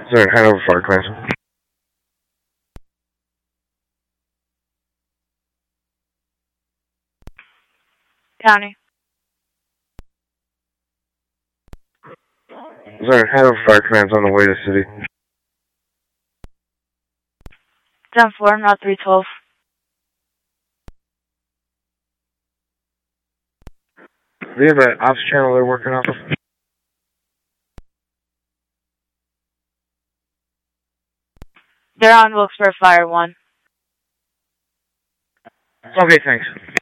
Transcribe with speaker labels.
Speaker 1: Sorry, Hanover Fire Command.
Speaker 2: County.
Speaker 1: Sorry, Hanover Fire Command's on the way to city.
Speaker 2: 10-4, not 312.
Speaker 1: Do you have an ops channel they're working off of?
Speaker 2: They're on Wilkesboro Fire 1.
Speaker 1: Okay, thanks.